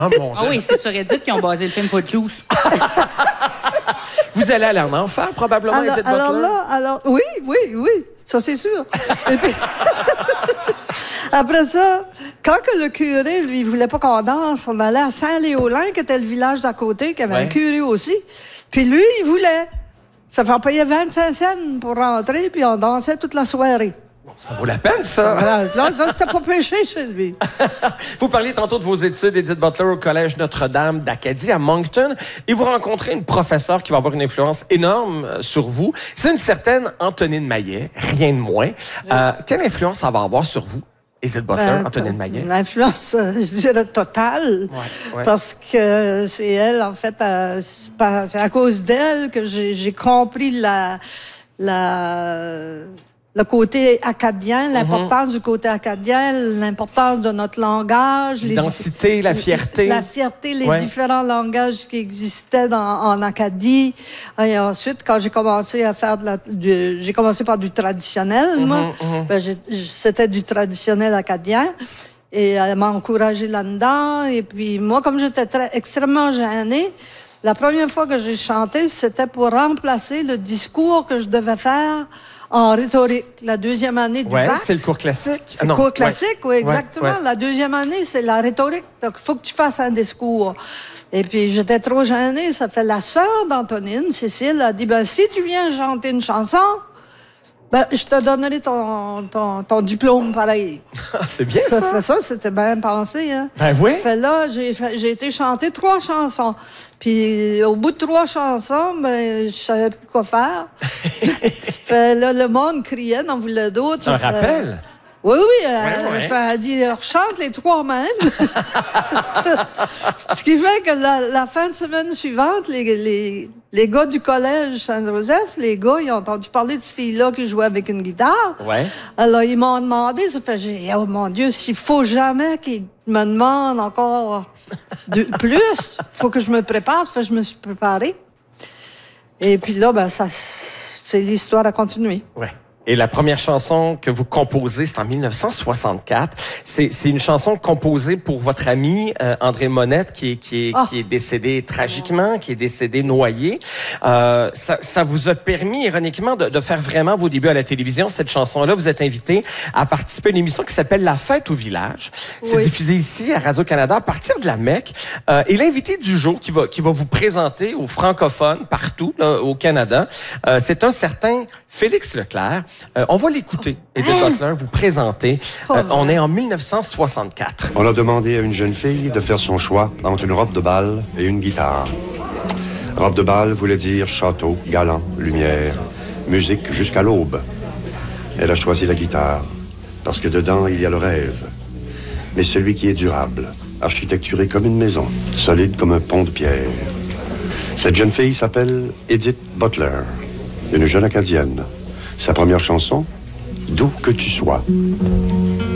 Oh mon Dieu. Ah oui, c'est sur Reddit qu'ils ont basé le film Footloose. Vous allez aller en enfer, probablement, Edith Butler? Alors, oui, ça c'est sûr. Et puis, après ça, quand que le curé, lui, voulait pas qu'on danse, on allait à Saint-Léolin, qui était le village d'à côté, qui avait un curé aussi. Puis lui, il voulait. Ça fait payer 25 cents pour rentrer, puis on dansait toute la soirée. Ça vaut la peine, ça. Voilà. Là, c'était pas péché chez lui. Vous parliez tantôt de vos études, Edith Butler, au Collège Notre-Dame d'Acadie, à Moncton, et vous rencontrez une professeure qui va avoir une influence énorme sur vous. C'est une certaine Antonine Maillet, rien de moins. Quelle influence ça va avoir sur vous, Edith Butler, Antonine Maillet? Une influence, je dirais, totale. Ouais. Parce que c'est elle, en fait, c'est à cause d'elle que j'ai compris le côté acadien, l'importance du côté acadien, l'importance de notre langage. L'identité, la fierté. La fierté, les différents langages qui existaient en Acadie. Et ensuite, quand j'ai commencé à faire j'ai commencé par du traditionnel, moi. Ben, c'était du traditionnel acadien. Et elle m'a encouragée là-dedans. Et puis, moi, comme j'étais extrêmement gênée, la première fois que j'ai chanté, c'était pour remplacer le discours que je devais faire en rhétorique, la deuxième année du bac. C'est le cours classique. C'est le cours classique, oui, exactement. Ouais. La deuxième année, c'est la rhétorique. Donc, il faut que tu fasses un discours. Et puis, j'étais trop gênée. Ça fait la sœur d'Antonine, Cécile, a dit, ben, si tu viens chanter une chanson, ben, je te donnerai ton diplôme pareil. C'est bien, ça. Ça, c'était bien pensé, hein. Ben oui. Fait là, j'ai été chanter 3 chansons. Puis, au bout de 3 chansons, ben, je savais plus quoi faire. Fait là, le monde criait, n'en voulait d'autres. Un rappel? Oui. Elle a dit, chante les 3 mêmes. Ce qui fait que la fin de semaine suivante, les gars du collège Saint-Joseph, les gars, ils ont entendu parler de cette fille-là qui jouait avec une guitare. Ouais. Alors, ils m'ont demandé, ça fait, j'ai dit, oh mon Dieu, s'il faut jamais qu'ils me demandent encore plus, faut que je me prépare. Ça fait, je me suis préparée. Et puis là, ben, c'est l'histoire à continuer. Ouais. Et la première chanson que vous composez, c'est en 1964. C'est une chanson composée pour votre ami André Monette, qui est décédé tragiquement, qui est décédé noyé. Ça vous a permis, ironiquement, de faire vraiment vos débuts à la télévision. Cette chanson-là, vous êtes invité à participer à une émission qui s'appelle La Fête au village. C'est diffusé ici à Radio-Canada à partir de la Mecque. Et l'invité du jour qui va vous présenter aux francophones partout là, au Canada, c'est un certain Félix Leclerc. On va l'écouter, Edith Butler, vous présenter. On est en 1964. On a demandé à une jeune fille de faire son choix entre une robe de bal et une guitare. Robe de bal voulait dire château, galant, lumière, musique jusqu'à l'aube. Elle a choisi la guitare, parce que dedans, il y a le rêve. Mais celui qui est durable, architecturé comme une maison, solide comme un pont de pierre. Cette jeune fille s'appelle Edith Butler, une jeune Acadienne. Sa première chanson, D'où que tu sois.